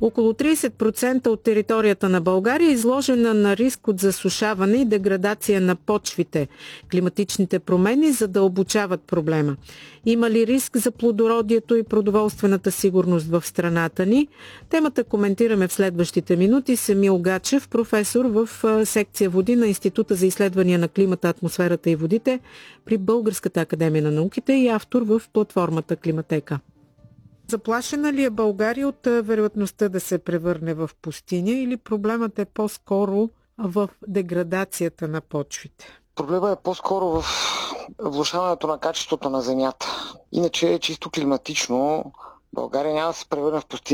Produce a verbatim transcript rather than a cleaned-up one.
Около трийсет процента от територията на България е изложена на риск от засушаване и деградация на почвите. Климатичните промени задълбочават проблема. Има ли риск за плодородието и продоволствената сигурност в страната ни? Темата коментираме в следващите минути с Емил Гачев, професор в секция води на Института за изследвания на климата, атмосферата и водите при Българската академия на науките и автор в платформата Климатека. Заплашена ли е България от вероятността да се превърне в пустиня или проблемът е по-скоро в деградацията на почвите? Проблемът е по-скоро в влошаването на качеството на земята. Иначе чисто климатично България няма да се превърне в пустиня.